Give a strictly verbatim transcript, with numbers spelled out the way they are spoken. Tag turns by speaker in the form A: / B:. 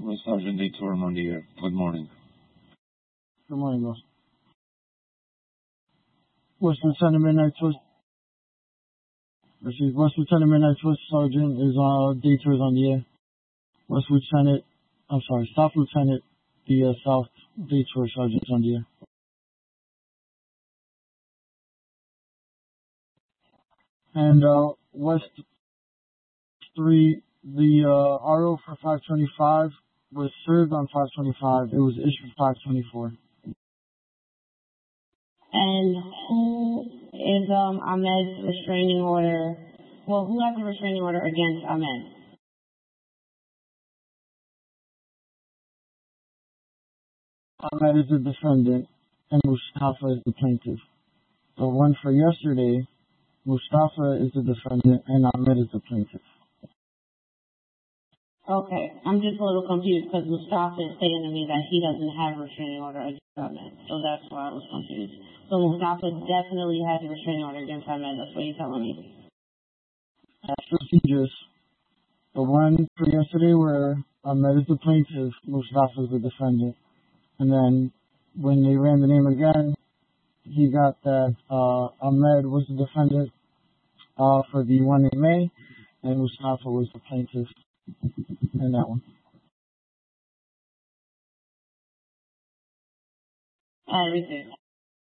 A: with Sergeant Detour Mondier. Good morning.
B: Good morning, boss. West Lieutenant Midnight Twist. Received. West Lieutenant Midnight Twist Sergeant is uh Detour is on the air. West Lieutenant, I'm sorry, Staff Lieutenant, the uh, South Detour Sergeant is on the air. And uh, West three, the uh, R O for five twenty-five was served on five twenty-five. It was issued five twenty-four.
C: And who is um Ahmed's restraining order? Well, who has a restraining order against Ahmed?
B: Ahmed is the defendant, and Mustafa is the plaintiff. The one for yesterday, Mustafa is the defendant, and Ahmed is the plaintiff.
C: Okay, I'm just a little confused because Mustafa is saying to me that he doesn't have a restraining order against Ahmed, so that's why I was confused. So Mustafa definitely has a restraining order against Ahmed, that's what you're telling me.
B: That's procedures. The one for yesterday where Ahmed is the plaintiff, Mustafa is the defendant. And then when they ran the name again, he got that uh, Ahmed was the defendant uh, for the one in May, and Mustafa was the plaintiff in that one.
C: I received.